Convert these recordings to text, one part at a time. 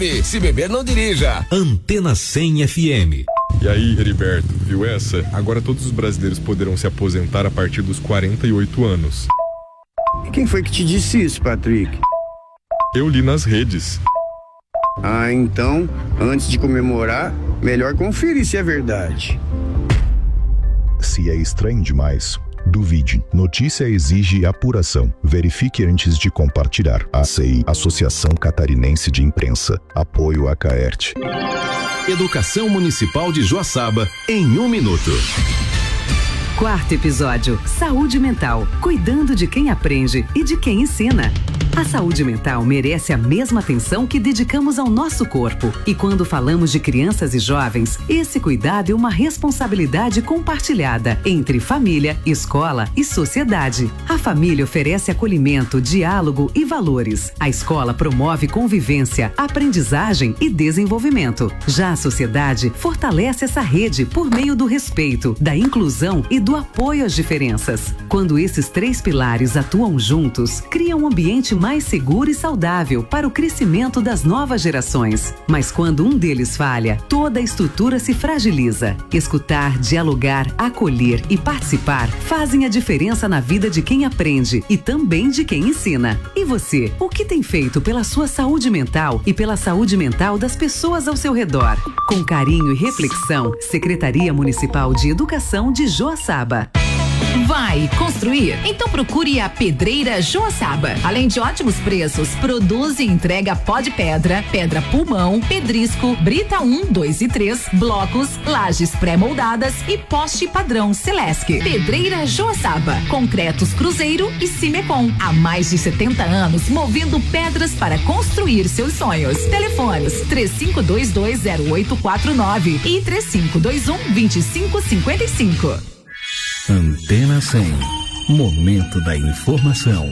Se beber, não dirija. Antena 100 FM. E aí, Heriberto, viu essa? Agora todos os brasileiros poderão se aposentar a partir dos 48 anos. E quem foi que te disse isso, Patrick? Eu li nas redes. Ah, então, antes de comemorar, melhor conferir se é verdade. Se é estranho demais, duvide. Notícia exige apuração. Verifique antes de compartilhar. ACI, Associação Catarinense de Imprensa. Apoio a Caerte. Educação Municipal de Joaçaba, em 1 minuto. Quarto episódio, saúde mental, cuidando de quem aprende e de quem ensina. A saúde mental merece a mesma atenção que dedicamos ao nosso corpo. E quando falamos de crianças e jovens, esse cuidado é uma responsabilidade compartilhada entre família, escola e sociedade. A família oferece acolhimento, diálogo e valores. A escola promove convivência, aprendizagem e desenvolvimento. Já a sociedade fortalece essa rede por meio do respeito, da inclusão e do apoio às diferenças. Quando esses 3 pilares atuam juntos, criam um ambiente mais seguro e saudável para o crescimento das novas gerações. Mas quando um deles falha, toda a estrutura se fragiliza. Escutar, dialogar, acolher e participar fazem a diferença na vida de quem aprende e também de quem ensina. E você, o que tem feito pela sua saúde mental e pela saúde mental das pessoas ao seu redor? Com carinho e reflexão, Secretaria Municipal de Educação de Joaçaba. Vai construir? Então procure a Pedreira Joaçaba. Além de ótimos preços, produz e entrega pó de pedra, pedra pulmão, pedrisco, brita 1, 2 e 3, blocos, lajes pré-moldadas e poste padrão Celesc. Pedreira Joaçaba, concretos Cruzeiro e Cimecom. Há mais de 70 anos movendo pedras para construir seus sonhos. Telefones 35220849 e 3521-2555. Antena 100. Momento da informação.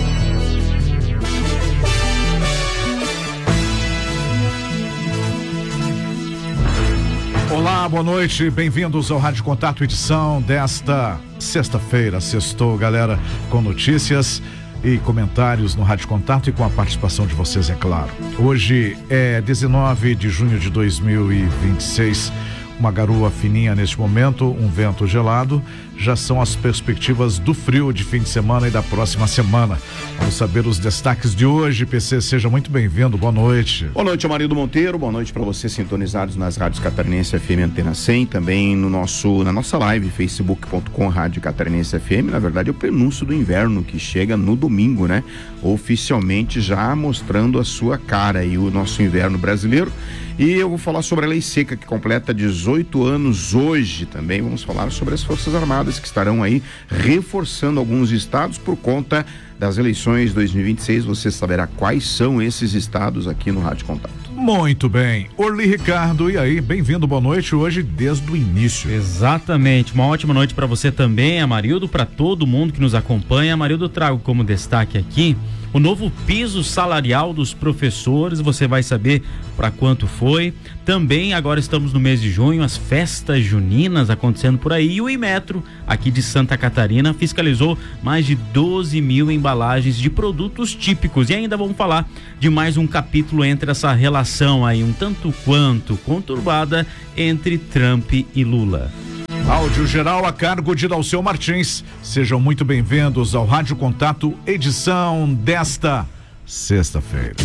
Olá, boa noite, bem-vindos ao Rádio Contato, edição desta sexta-feira. Sextou, galera, com notícias e comentários no Rádio Contato e com a participação de vocês, é claro. Hoje é 19 de junho de 2026. Uma garoa fininha neste momento, um vento gelado. Já são as perspectivas do frio de fim de semana e da próxima semana. Vamos saber os destaques de hoje. PC, seja muito bem-vindo, boa noite. Boa noite, Amarildo Monteiro, boa noite para vocês sintonizados nas rádios Catarinense FM Antena 100, também na nossa live, facebook.com Rádio Catarinense FM. Na verdade é o prenúncio do inverno que chega no domingo, né? Oficialmente já mostrando a sua cara aí, o nosso inverno brasileiro. E eu vou falar sobre a lei seca que completa 18 anos hoje também. Vamos falar sobre as Forças Armadas que estarão aí reforçando alguns estados por conta das eleições 2026. Você saberá quais são esses estados aqui no Rádio Contato. Muito bem. Orli Ricardo, e aí? Bem-vindo, boa noite, hoje desde o início. Exatamente, uma ótima noite para você também, Amarildo, para todo mundo que nos acompanha. Amarildo, trago como destaque aqui o novo piso salarial dos professores. Você vai saber para quanto foi. Também agora estamos no mês de junho, as festas juninas acontecendo por aí, e o Inmetro aqui de Santa Catarina fiscalizou mais de 12 mil embalagens de produtos típicos. E ainda vamos falar de mais um capítulo entre essa relação aí um tanto quanto conturbada entre Trump e Lula. Áudio geral a cargo de Dalceu Martins. Sejam muito bem-vindos ao Rádio Contato, edição desta sexta-feira.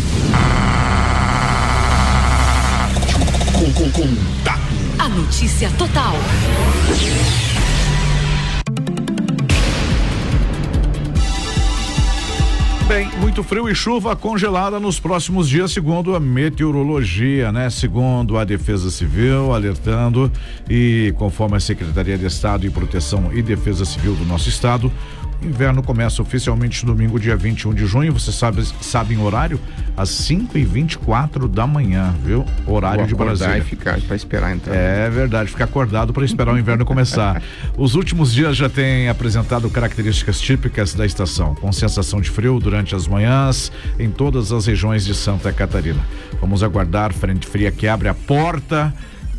A notícia total. Bem, muito frio e chuva congelada nos próximos dias, segundo a meteorologia, né? Segundo a Defesa Civil, alertando, e conforme a Secretaria de Estado de Proteção e Defesa Civil do nosso estado, o inverno começa oficialmente no domingo, dia 21 de junho. Você sabe em horário? Às 5h24 da manhã, viu? Horário de Brasília. E ficar para esperar então. É verdade, ficar acordado para esperar o inverno começar. Os últimos dias já têm apresentado características típicas da estação, com sensação de frio durante as manhãs em todas as regiões de Santa Catarina. Vamos aguardar frente fria que abre a porta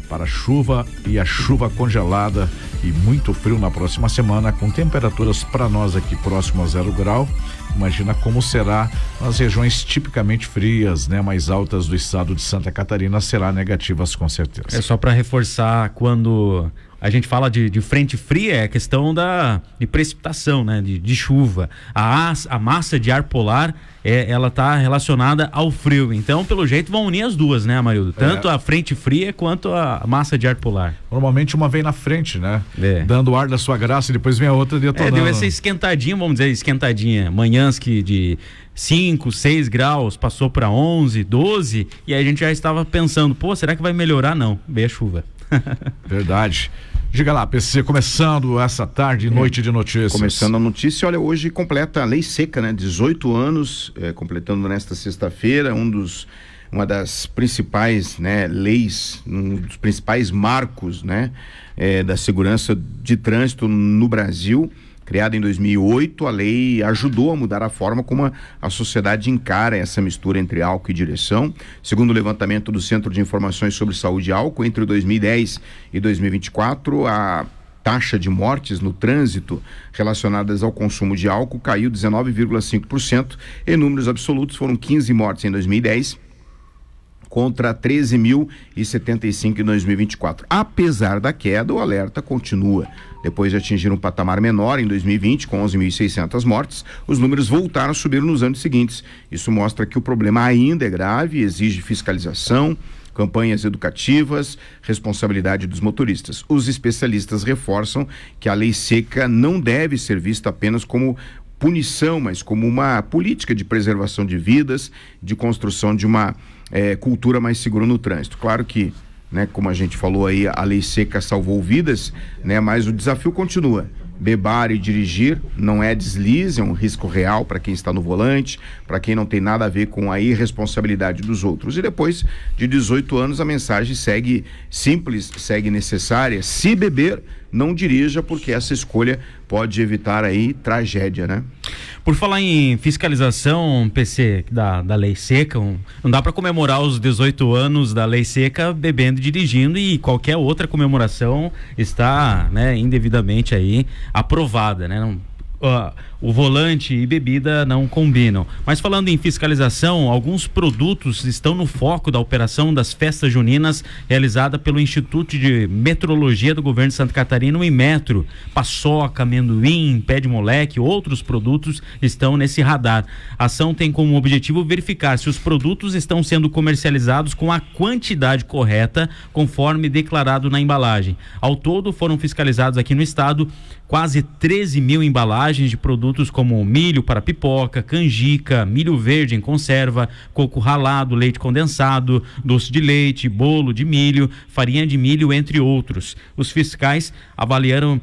para a chuva e a chuva congelada e muito frio na próxima semana, com temperaturas para nós aqui próximo a 0 grau. Imagina como será nas regiões tipicamente frias, né, mais altas do estado de Santa Catarina, será negativas com certeza. É só para reforçar, quando a gente fala de frente fria, é a questão de precipitação, né, de chuva. A massa de ar polar, ela está relacionada ao frio. Então, pelo jeito, vão unir as duas, né, Amarildo? Tanto a frente fria quanto a massa de ar polar. Normalmente uma vem na frente, né? Dando ar da sua graça e depois vem a outra detonando. Deve ser esquentadinha, vamos dizer, esquentadinha. Manhãs que de 5, 6 graus, passou para 11, 12, e aí a gente já estava pensando, será que vai melhorar? Não, veio a chuva. Verdade. Diga lá, PC, começando essa tarde, noite de notícias. Começando a notícia, olha, hoje completa a lei seca, né? 18 anos, completando nesta sexta-feira, uma das principais, né, leis, um dos principais marcos, né, da segurança de trânsito no Brasil. Criada em 2008, a lei ajudou a mudar a forma como a sociedade encara essa mistura entre álcool e direção. Segundo o levantamento do Centro de Informações sobre Saúde e Álcool, entre 2010 e 2024, a taxa de mortes no trânsito relacionadas ao consumo de álcool caiu 19,5%. Em números absolutos, foram 15 mortes em 2010, contra 13.075 em 2024. Apesar da queda, o alerta continua. Depois de atingir um patamar menor em 2020, com 11.600 mortes, os números voltaram a subir nos anos seguintes. Isso mostra que o problema ainda é grave e exige fiscalização, campanhas educativas, responsabilidade dos motoristas. Os especialistas reforçam que a lei seca não deve ser vista apenas como punição, mas como uma política de preservação de vidas, de construção de uma cultura mais segura no trânsito. Claro que, né, como a gente falou aí, a lei seca salvou vidas, né, mas o desafio continua. Beber e dirigir não é deslize, é um risco real para quem está no volante, para quem não tem nada a ver com a irresponsabilidade dos outros. E depois de 18 anos, a mensagem segue simples, segue necessária. Se beber, não dirija, porque essa escolha pode evitar aí tragédia, né? Por falar em fiscalização, PC, da lei seca, não dá para comemorar os 18 anos da lei seca bebendo e dirigindo, e qualquer outra comemoração está, né, indevidamente aí aprovada, né? O volante e bebida não combinam. Mas falando em fiscalização, alguns produtos estão no foco da operação das festas juninas realizada pelo Instituto de Metrologia do Governo de Santa Catarina, o Inmetro. Paçoca, amendoim, pé de moleque, outros produtos estão nesse radar. A ação tem como objetivo verificar se os produtos estão sendo comercializados com a quantidade correta, conforme declarado na embalagem. Ao todo, foram fiscalizados aqui no estado quase 13 mil embalagens de produtos como milho para pipoca, canjica, milho verde em conserva, coco ralado, leite condensado, doce de leite, bolo de milho, farinha de milho, entre outros. Os fiscais avaliaram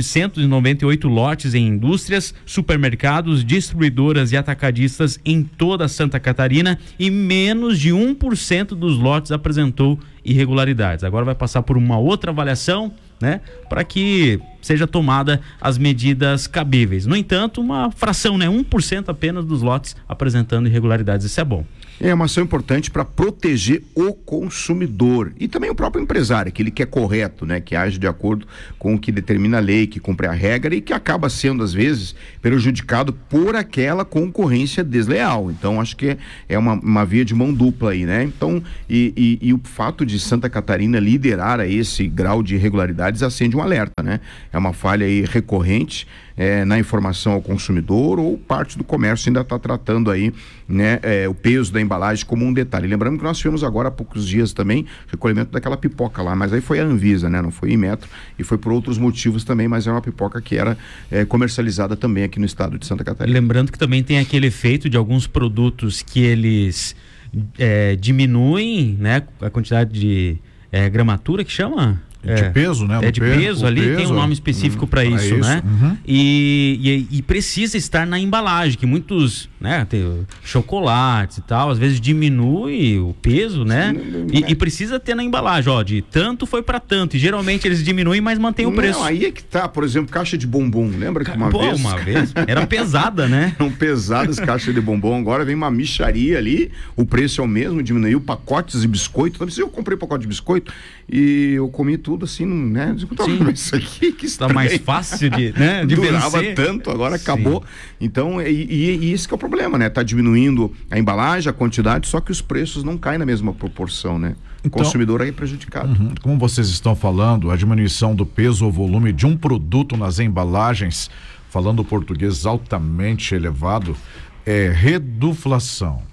998 lotes em indústrias, supermercados, distribuidoras e atacadistas em toda Santa Catarina, e menos de 1% dos lotes apresentou irregularidades. Agora vai passar por uma outra avaliação, né, para que seja tomada as medidas cabíveis. No entanto, uma fração, né, 1% apenas dos lotes apresentando irregularidades. Isso é bom. É uma ação importante para proteger o consumidor e também o próprio empresário, aquele que é correto, né, que age de acordo com o que determina a lei, que cumpre a regra e que acaba sendo, às vezes, prejudicado por aquela concorrência desleal. Então, acho que é uma via de mão dupla aí, né? Então, e o fato de Santa Catarina liderar a esse grau de irregularidades acende um alerta, né? É uma falha aí recorrente na informação ao consumidor, ou parte do comércio ainda está tratando aí, né, o peso da embalagem como um detalhe. Lembrando que nós tivemos agora há poucos dias também recolhimento daquela pipoca lá, mas aí foi a Anvisa, né, não foi o Inmetro, e foi por outros motivos também, mas é uma pipoca que era comercializada também aqui no estado de Santa Catarina. Lembrando que também tem aquele efeito de alguns produtos que eles diminuem, né, a quantidade de gramatura, que chama? de peso, né? De peso ali, tem um nome específico para isso, né? Uhum. E precisa estar na embalagem, que muitos, né, tem chocolates e tal, às vezes diminui o peso, né? E precisa ter na embalagem, ó, de tanto foi para tanto, e geralmente eles diminuem, mas mantém o preço. Não, aí é que tá, por exemplo, caixa de bombom, lembra que uma vez era pesada, né? Eram pesadas caixas de bombom, agora vem uma mixaria ali, o preço é o mesmo, diminuiu pacotes de biscoito, eu comprei pacote de biscoito e eu comi tudo assim, né? Isso aqui que está mais fácil de, né, de durava vencer. Tanto, agora acabou. Então, e esse que é o problema, né? Tá diminuindo a embalagem, a quantidade, só que os preços não caem na mesma proporção, né? O consumidor aí é prejudicado. Como vocês estão falando, a diminuição do peso ou volume de um produto nas embalagens, falando português altamente elevado, é reduflação.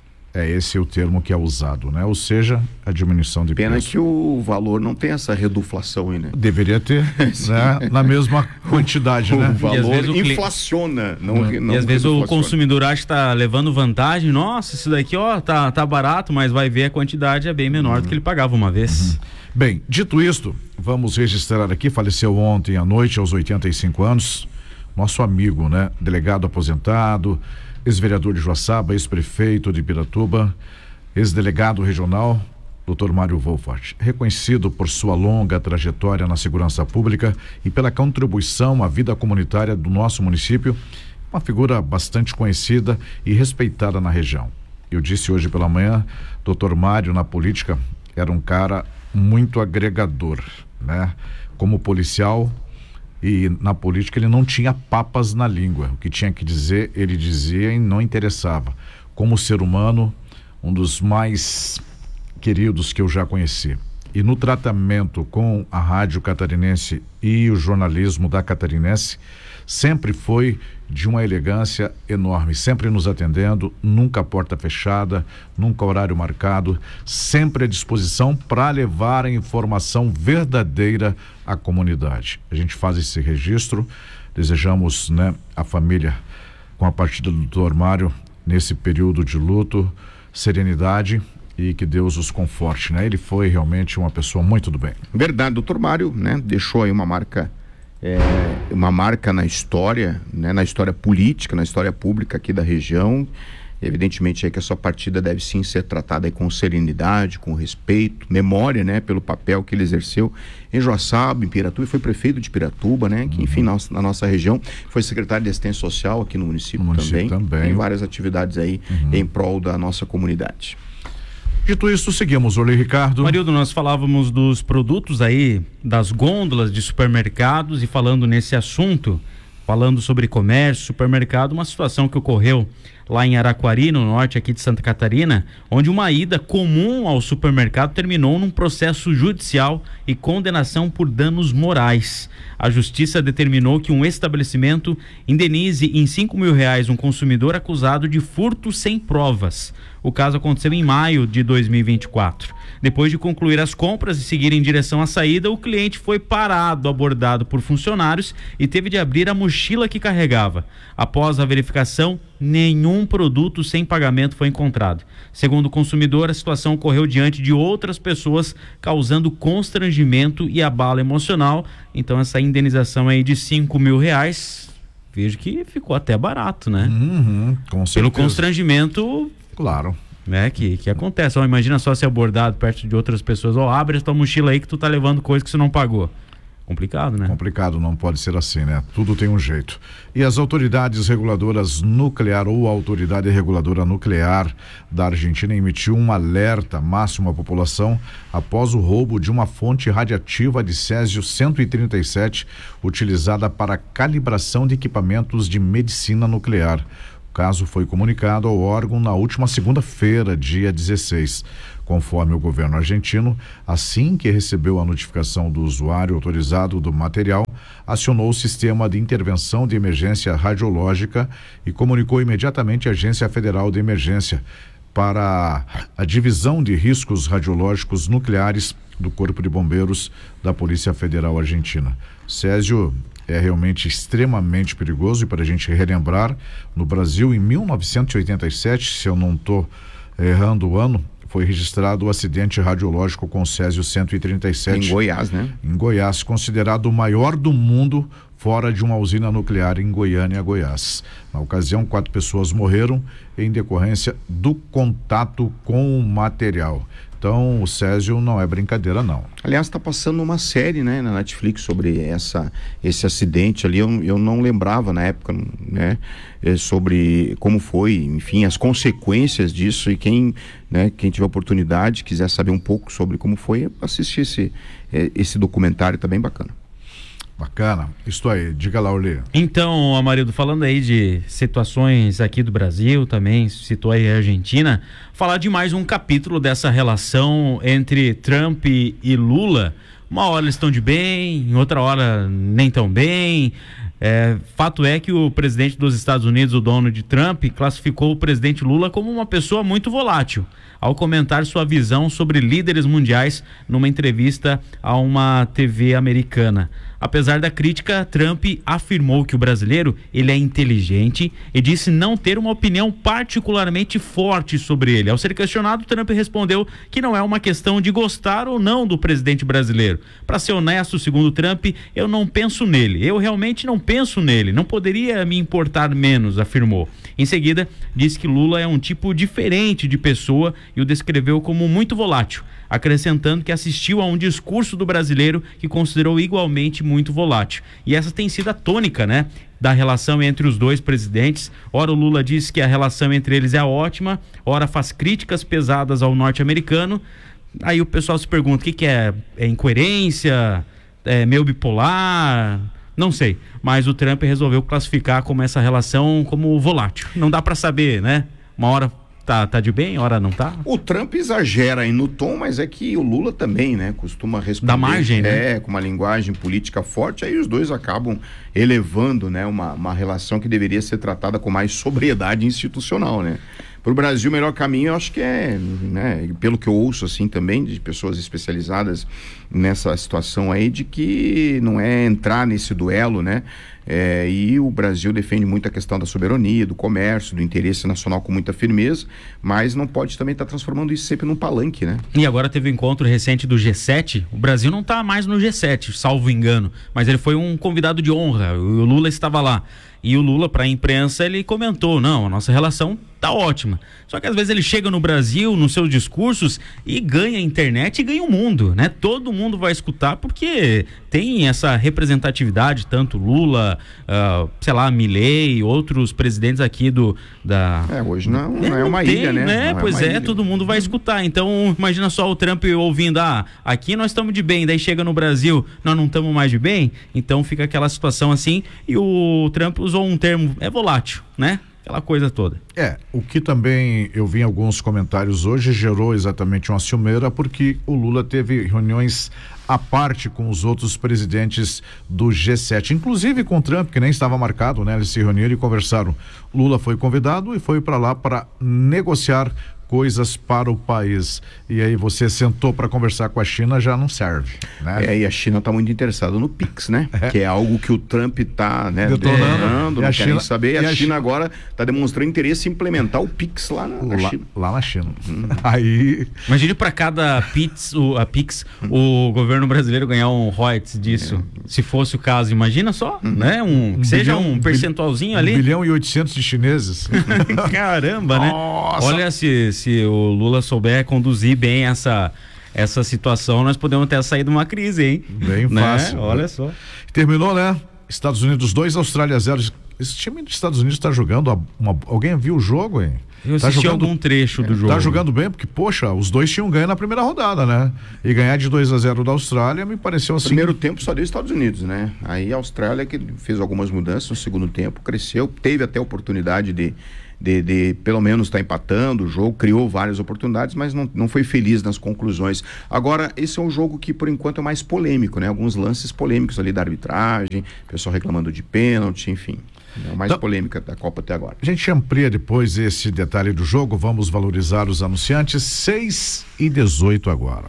É esse o termo que é usado, né? Ou seja, a diminuição de Pena peso. que o valor não tem essa reduflação aí, né? Deveria ter, né? Na mesma quantidade, né? O valor inflaciona, não e às vezes o consumidor acha que está levando vantagem. Nossa, isso daqui, ó, tá barato, mas vai ver a quantidade é bem menor do que ele pagava uma vez. Bem, dito isto, vamos registrar aqui, faleceu ontem à noite, aos 85 anos, nosso amigo, né? Delegado aposentado, ex-vereador de Joaçaba, ex-prefeito de Piratuba, ex-delegado regional, Dr. Mário Wolfart, reconhecido por sua longa trajetória na segurança pública e pela contribuição à vida comunitária do nosso município, uma figura bastante conhecida e respeitada na região. Eu disse hoje pela manhã, Dr. Mário na política era um cara muito agregador, né? Como policial, e na política ele não tinha papas na língua. O que tinha que dizer, ele dizia e não interessava. Como ser humano, um dos mais queridos que eu já conheci. E no tratamento com a Rádio Catarinense e o jornalismo da Catarinense, sempre foi de uma elegância enorme, sempre nos atendendo, nunca porta fechada, nunca horário marcado, sempre à disposição para levar a informação verdadeira à comunidade. A gente faz esse registro, desejamos, né, a família, com a partida do Dr. Mário, nesse período de luto, serenidade e que Deus os conforte, né? Ele foi realmente uma pessoa muito do bem. Verdade, Dr. Mário, né, deixou aí uma marca na história, né, na história política, na história pública aqui da região. Evidentemente é que a sua partida deve sim ser tratada aí com serenidade, com respeito, memória, né, pelo papel que ele exerceu em Joaçaba, em Piratuba, e foi prefeito de Piratuba, né, que enfim, na nossa região, foi secretário de assistência social aqui no município, também. Tem várias atividades aí em prol da nossa comunidade. Dito isso, seguimos, Orley Ricardo. Marildo, nós falávamos dos produtos aí, das gôndolas de supermercados, e falando nesse assunto, falando sobre comércio, supermercado, uma situação que ocorreu lá em Araquari, no norte aqui de Santa Catarina, onde uma ida comum ao supermercado terminou num processo judicial e condenação por danos morais. A justiça determinou que um estabelecimento indenize em R$5.000 um consumidor acusado de furto sem provas. O caso aconteceu em maio de 2024. Depois de concluir as compras e seguir em direção à saída, o cliente foi parado, abordado por funcionários e teve de abrir a mochila que carregava. Após a verificação, nenhum produto sem pagamento foi encontrado. Segundo o consumidor, a situação ocorreu diante de outras pessoas, causando constrangimento e abalo emocional. Então essa indenização aí de R$5.000, vejo que ficou até barato, né? Com certeza. Pelo constrangimento... Claro. Né, que acontece. Ó, imagina só ser abordado perto de outras pessoas. Ó, abre a tua mochila aí que tu tá levando coisa que você não pagou. Complicado, né? Complicado, não pode ser assim, né? Tudo tem um jeito. E as autoridades reguladoras nuclear ou a autoridade reguladora nuclear da Argentina emitiu um alerta máximo à população após o roubo de uma fonte radiativa de césio-137 utilizada para calibração de equipamentos de medicina nuclear. O caso foi comunicado ao órgão na última segunda-feira, dia 16. Conforme o governo argentino, assim que recebeu a notificação do usuário autorizado do material, acionou o sistema de intervenção de emergência radiológica e comunicou imediatamente à Agência Federal de Emergência para a Divisão de Riscos Radiológicos Nucleares do Corpo de Bombeiros da Polícia Federal Argentina. Césio é realmente extremamente perigoso, e para a gente relembrar, no Brasil, em 1987, se eu não estou errando o ano, foi registrado o acidente radiológico com o Césio 137. Em Goiás, né? Em Goiás, considerado o maior do mundo fora de uma usina nuclear em Goiânia, Goiás. Na ocasião, 4 pessoas morreram em decorrência do contato com o material. Então, o Césio não é brincadeira, não. Aliás, está passando uma série, né, na Netflix sobre esse acidente ali. Eu não lembrava na época, né, sobre como foi, enfim, as consequências disso. E quem tiver oportunidade, quiser saber um pouco sobre como foi, assistir esse documentário, tá bem bacana. Bacana. Isso aí, diga lá, Orlê. Então, Amarildo, falando aí de situações aqui do Brasil, também citou aí a Argentina, falar de mais um capítulo dessa relação entre Trump e Lula. Uma hora eles estão de bem, em outra hora nem tão bem. Fato é que o presidente dos Estados Unidos, o Donald Trump, classificou o presidente Lula como uma pessoa muito volátil, ao comentar sua visão sobre líderes mundiais numa entrevista a uma TV americana. Apesar da crítica, Trump afirmou que o brasileiro ele é inteligente e disse não ter uma opinião particularmente forte sobre ele. Ao ser questionado, Trump respondeu que não é uma questão de gostar ou não do presidente brasileiro. Para ser honesto, segundo Trump, eu não penso nele. Eu realmente não penso nele. Não poderia me importar menos, afirmou. Em seguida, disse que Lula é um tipo diferente de pessoa e o descreveu como muito volátil, acrescentando que assistiu a um discurso do brasileiro que considerou igualmente muito volátil. E essa tem sido a tônica, né, da relação entre os dois presidentes. Ora o Lula diz que a relação entre eles é ótima, ora faz críticas pesadas ao norte-americano. Aí o pessoal se pergunta o que é incoerência, meio bipolar, não sei. Mas o Trump resolveu classificar como essa relação como volátil. Não dá para saber, né? Uma hora tá de bem, hora não tá. O Trump exagera aí no tom, mas é que o Lula também, né, costuma responder. Da margem, né? Com uma linguagem política forte, aí os dois acabam elevando, né, uma relação que deveria ser tratada com mais sobriedade institucional, né. Para o Brasil, o melhor caminho, eu acho que né, pelo que eu ouço, assim, também, de pessoas especializadas nessa situação aí, de que não é entrar nesse duelo, né, e o Brasil defende muito a questão da soberania, do comércio, do interesse nacional com muita firmeza, mas não pode também estar transformando isso sempre num palanque, né? E agora teve um encontro recente do G7, o Brasil não está mais no G7, salvo engano, mas ele foi um convidado de honra, o Lula estava lá. E o Lula, para a imprensa, ele comentou, não, a nossa relação tá ótima. Só que às vezes ele chega no Brasil, nos seus discursos, e ganha a internet e ganha o mundo, né? Todo mundo vai escutar porque tem essa representatividade, tanto Lula, sei lá, Milei, outros presidentes aqui hoje não é uma ilha, né? Pois é, todo mundo vai escutar. Então, imagina só o Trump ouvindo, aqui nós estamos de bem, daí chega no Brasil, nós não estamos mais de bem, então fica aquela situação assim, e o Trump usou um termo, volátil, né? Aquela coisa toda. O que também eu vi em alguns comentários hoje gerou exatamente uma ciumeira, porque o Lula teve reuniões à parte com os outros presidentes do G7, inclusive com o Trump, que nem estava marcado, né? Eles se reuniram e conversaram. Lula foi convidado e foi para lá para negociar coisas para o país. E aí você sentou para conversar com a China, já não serve, né? E a China está muito interessada no PIX, né? Que é algo que o Trump está, né, detonando, não quer nem saber. E a China agora está demonstrando interesse em implementar o PIX lá na China. Lá na China. Aí... Imagine para cada PIX, o governo brasileiro ganhar um royalties disso. Se fosse o caso, imagina só, né? Que seja um percentualzinho ali. 1 bilhão e 800 de chineses. Caramba, né? Nossa. Olha, se o Lula souber conduzir bem essa situação, nós podemos ter saído de uma crise, hein? Bem fácil. Olha só. Terminou, né? Estados Unidos 2, Austrália 0. Esse time dos Estados Unidos está jogando. Alguém viu o jogo, hein? Eu assisti algum trecho do jogo. Tá jogando bem, porque, poxa, os dois tinham ganho na primeira rodada, né? E ganhar de 2-0 da Austrália me pareceu assim. Primeiro tempo só deu Estados Unidos, né? Aí a Austrália, que fez algumas mudanças no segundo tempo, cresceu, teve até a oportunidade de pelo menos estar empatando o jogo, criou várias oportunidades, mas não foi feliz nas conclusões. Agora, esse é um jogo que por enquanto é mais polêmico, né? Alguns lances polêmicos ali da arbitragem, pessoal reclamando de pênalti, enfim. É a mais polêmica da Copa até agora. A gente amplia depois esse detalhe do jogo, vamos valorizar os anunciantes. 6:18 agora.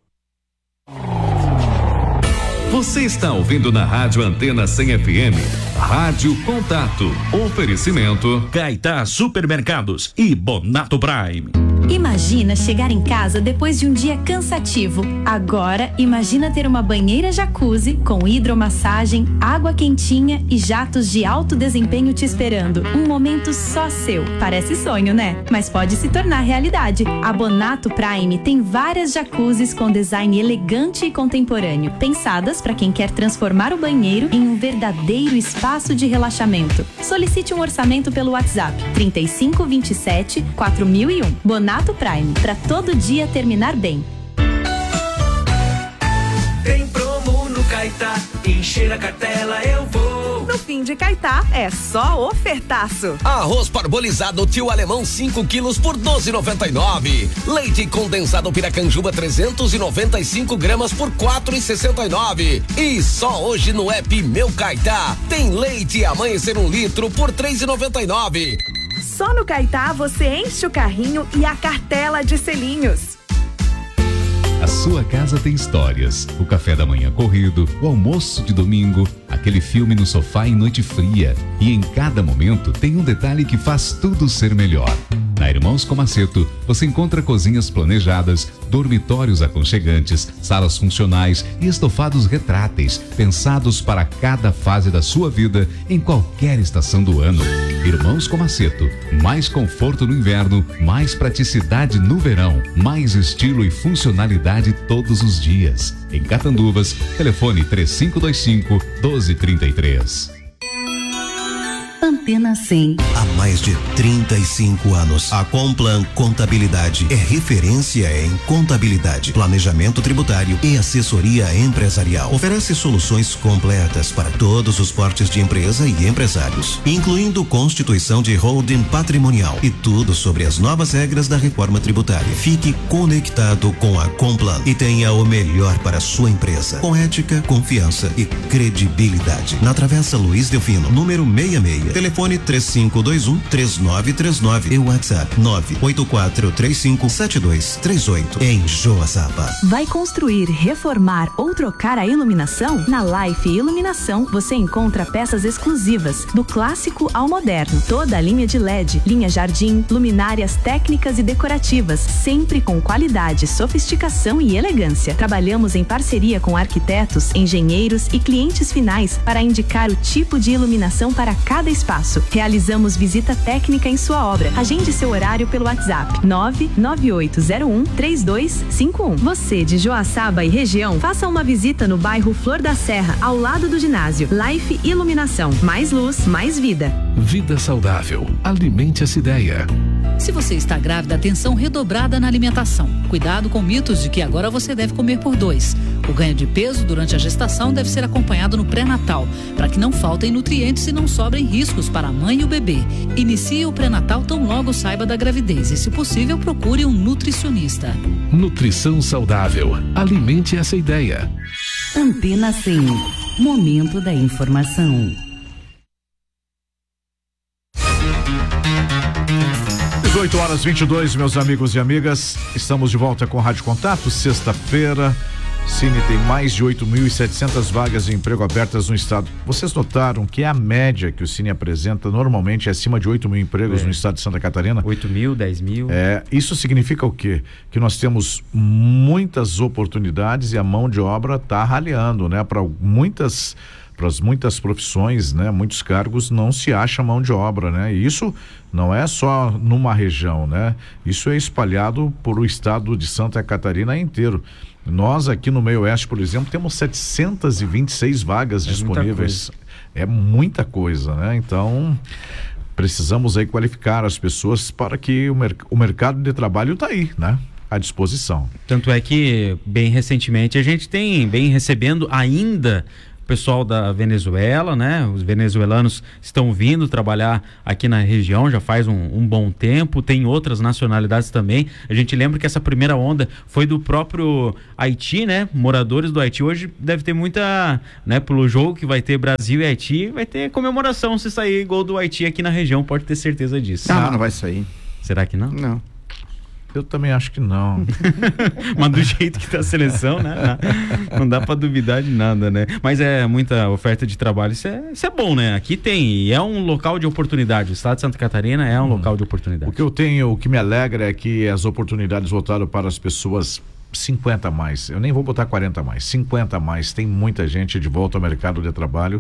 Você está ouvindo na Rádio Antena 100 FM, Rádio Contato, oferecimento Caetá Supermercados e Bonato Prime. Imagina chegar em casa depois de um dia cansativo. Agora, imagina ter uma banheira jacuzzi com hidromassagem, água quentinha e jatos de alto desempenho te esperando. Um momento só seu. Parece sonho, né? Mas pode se tornar realidade. A Bonato Prime tem várias jacuzzis com design elegante e contemporâneo, pensadas para quem quer transformar o banheiro em um verdadeiro espaço de relaxamento. Solicite um orçamento pelo WhatsApp 3527 4001. Bonato Prime, para todo dia terminar bem. Tem promo no Caetá, encher a cartela eu vou. No fim de Caetá é só ofertaço. Arroz parbolizado Tio Alemão 5 quilos por 12,99. Leite condensado Piracanjuba 395 gramas por 4,69. E só hoje no app Meu Caetá tem leite Amanhecer 1 litro por 3,99. Só no Caetá você enche o carrinho e a cartela de selinhos. A sua casa tem histórias. O café da manhã corrido, o almoço de domingo, aquele filme no sofá em noite fria. E em cada momento tem um detalhe que faz tudo ser melhor. Na Irmãos Comaceto, você encontra cozinhas planejadas, dormitórios aconchegantes, salas funcionais e estofados retráteis, pensados para cada fase da sua vida, em qualquer estação do ano. Irmãos Comaceto, mais conforto no inverno, mais praticidade no verão, mais estilo e funcionalidade todos os dias. Em Catanduvas, telefone 3525-1233. Antena 100. Há mais de 35 anos, a Complan Contabilidade é referência em contabilidade, planejamento tributário e assessoria empresarial. Oferece soluções completas para todos os portes de empresa e empresários, incluindo constituição de holding patrimonial e tudo sobre as novas regras da reforma tributária. Fique conectado com a Complan e tenha o melhor para a sua empresa, com ética, confiança e credibilidade. Na Travessa Luiz Delfino, número 66. Telefone 3521-3939 e WhatsApp 98435-7238 em Joaçaba. Vai construir, reformar ou trocar a iluminação? Na Life Iluminação você encontra peças exclusivas, do clássico ao moderno. Toda a linha de LED, linha jardim, luminárias técnicas e decorativas, sempre com qualidade, sofisticação e elegância. Trabalhamos em parceria com arquitetos, engenheiros e clientes finais para indicar o tipo de iluminação para cada espaço. Realizamos visita técnica em sua obra. Agende seu horário pelo WhatsApp 99801-3251. Você de Joaçaba e região, faça uma visita no bairro Flor da Serra, ao lado do ginásio. Life Iluminação. Mais luz, mais vida. Vida saudável. Alimente essa ideia. Se você está grávida, atenção redobrada na alimentação. Cuidado com mitos de que agora você deve comer por 2. O ganho de peso durante a gestação deve ser acompanhado no pré-natal, para que não faltem nutrientes e não sobrem riscos para a mãe e o bebê. Inicie o pré-natal tão logo saiba da gravidez e, se possível, procure um nutricionista. Nutrição saudável. Alimente essa ideia. Antena 100. Momento da informação. 18h22, meus amigos e amigas, estamos de volta com Rádio Contato, sexta-feira. Cine tem mais de 8.700 vagas de emprego abertas no estado. Vocês notaram que a média que o Cine apresenta normalmente é acima de 8 mil empregos no estado de Santa Catarina? 8 mil, 10 mil. Isso significa o quê? Que nós temos muitas oportunidades e a mão de obra está raleando, né? Para muitas profissões, né? Muitos cargos não se acha mão de obra, né? E isso não é só numa região, né? Isso é espalhado por o estado de Santa Catarina inteiro. Nós aqui no Meio Oeste, por exemplo, temos 726 vagas disponíveis. É muita coisa, né? Então, precisamos aí qualificar as pessoas para que o mercado de trabalho está aí, né? À disposição. Tanto é que, bem recentemente, a gente bem recebendo ainda o pessoal da Venezuela, né? Os venezuelanos estão vindo trabalhar aqui na região já faz um bom tempo, tem outras nacionalidades também. A gente lembra que essa primeira onda foi do próprio Haiti, né? Moradores do Haiti. Hoje deve ter muita, né? Pelo jogo que vai ter Brasil e Haiti, vai ter comemoração se sair gol do Haiti aqui na região, pode ter certeza disso. Não vai sair. Será que não? Não. Eu também acho que não. Mas do jeito que tá a seleção, né? Não dá pra duvidar de nada, né? Mas é muita oferta de trabalho, isso é bom, né? Aqui tem, e é um local de oportunidade. O estado de Santa Catarina é um local de oportunidade. O que me alegra é que as oportunidades voltaram para as pessoas 50 a mais. Eu nem vou botar 40 a mais, 50 a mais. Tem muita gente de volta ao mercado de trabalho.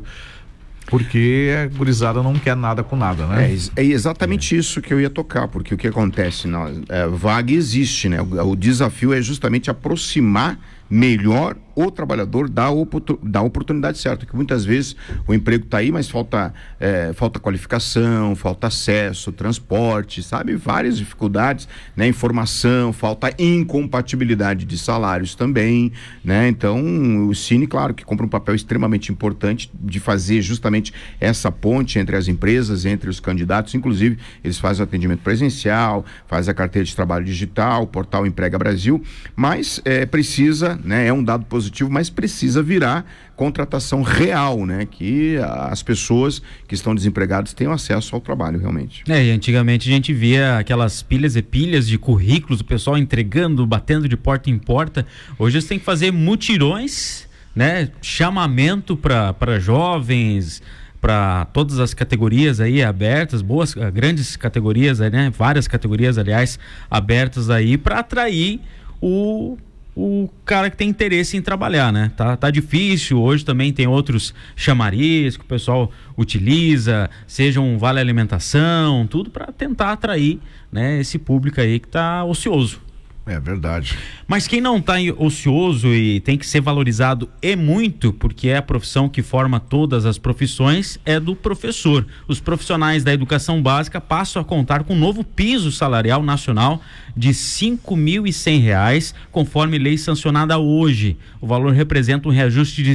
Porque a gurizada não quer nada com nada, né? É exatamente isso que eu ia tocar, porque o que acontece, vaga existe, né? O desafio é justamente aproximar melhor o trabalhador da oportunidade certa, que muitas vezes o emprego está aí, mas falta qualificação, falta acesso, transporte, sabe? Várias dificuldades, né? Informação, falta incompatibilidade de salários também, né? Então, o Cine, claro, que cumpre um papel extremamente importante de fazer justamente essa ponte entre as empresas, entre os candidatos, inclusive eles fazem atendimento presencial, fazem a carteira de trabalho digital, o portal Emprega Brasil, mas precisa, né? É um dado positivo, mas precisa virar contratação real, né? Que as pessoas que estão desempregadas tenham acesso ao trabalho, realmente. E antigamente a gente via aquelas pilhas e pilhas de currículos, o pessoal entregando, batendo de porta em porta. Hoje você tem que fazer mutirões, né? Chamamento para jovens, para todas as categorias aí abertas, grandes categorias aí, né? Várias categorias, aliás, abertas aí para atrair o cara que tem interesse em trabalhar, né? Tá difícil, hoje também tem outros chamariz que o pessoal utiliza, seja um vale alimentação, tudo para tentar atrair, né, esse público aí que tá ocioso. É verdade. Mas quem não está ocioso e tem que ser valorizado muito, porque é a profissão que forma todas as profissões, é do professor. Os profissionais da educação básica passam a contar com um novo piso salarial nacional de R$ 5.100, conforme lei sancionada hoje. O valor representa um reajuste de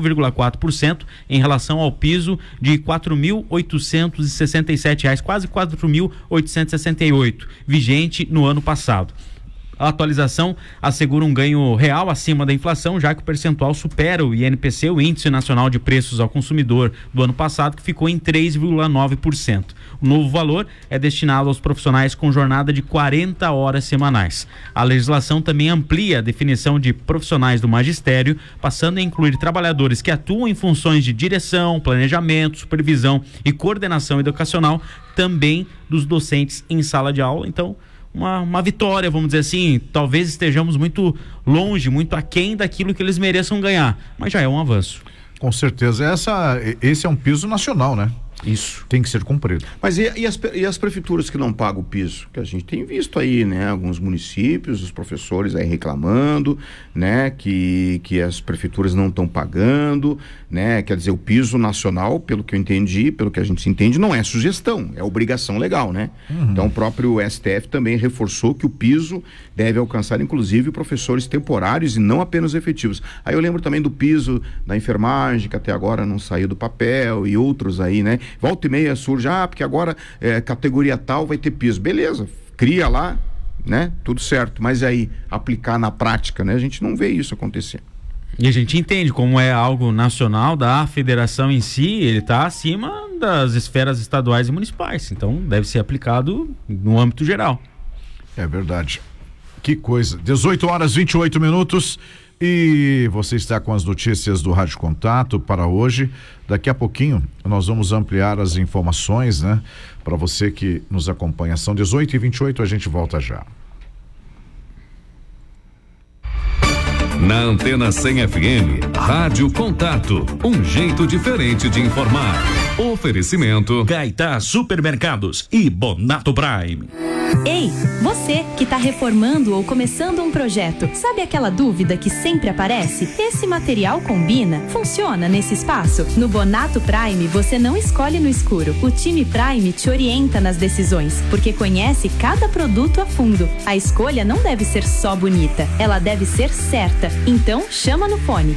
5,4% em relação ao piso de R$ 4.867, quase R$ 4.868, vigente no ano passado. A atualização assegura um ganho real acima da inflação, já que o percentual supera o INPC, o Índice Nacional de Preços ao Consumidor, do ano passado, que ficou em 3,9%. O novo valor é destinado aos profissionais com jornada de 40 horas semanais. A legislação também amplia a definição de profissionais do magistério, passando a incluir trabalhadores que atuam em funções de direção, planejamento, supervisão e coordenação educacional, também dos docentes em sala de aula. Então, uma vitória, vamos dizer assim. Talvez estejamos muito longe, muito aquém daquilo que eles mereçam ganhar, mas já é um avanço. Com certeza, esse é um piso nacional, né? Isso. Tem que ser cumprido. Mas e as prefeituras que não pagam o piso? Que a gente tem visto aí, né? Alguns municípios, os professores aí reclamando, né? Que as prefeituras não estão pagando, né? Quer dizer, o piso nacional, pelo que eu entendi, pelo que a gente se entende, não é sugestão, é obrigação legal, né? Então o próprio STF também reforçou que o piso deve alcançar, inclusive, professores temporários e não apenas efetivos. Aí eu lembro também do piso da enfermagem, que até agora não saiu do papel, e outros aí, né? Volta e meia surge, porque agora categoria tal vai ter piso. Beleza, cria lá, né? Tudo certo, mas aí aplicar na prática, né? A gente não vê isso acontecer. E a gente entende como é algo nacional da federação em si, ele está acima das esferas estaduais e municipais, então deve ser aplicado no âmbito geral. É verdade. Que coisa. 18h28. E você está com as notícias do Rádio Contato para hoje. Daqui a pouquinho nós vamos ampliar as informações, né? Para você que nos acompanha. São 18h28, a gente volta já. Na Antena 100 FM, Rádio Contato, um jeito diferente de informar. Oferecimento Caetá Supermercados e Bonato Prime. Ei, você que está reformando ou começando um projeto, sabe aquela dúvida que sempre aparece? Esse material combina? Funciona nesse espaço? No Bonato Prime, você não escolhe no escuro. O time Prime te orienta nas decisões, porque conhece cada produto a fundo. A escolha não deve ser só bonita, ela deve ser certa. Então, chama no fone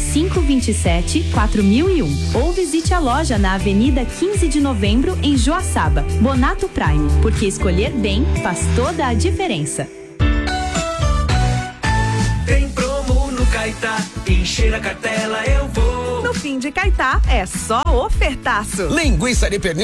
3527-4001 ou visite a loja na Avenida 15 de Novembro, em Joaçaba. Bonato Prime, porque escolher bem faz toda a diferença. Tem promo no Caetá, encher a cartela eu vou. No fim de Caetá é só ofertaço. Linguiça de pernil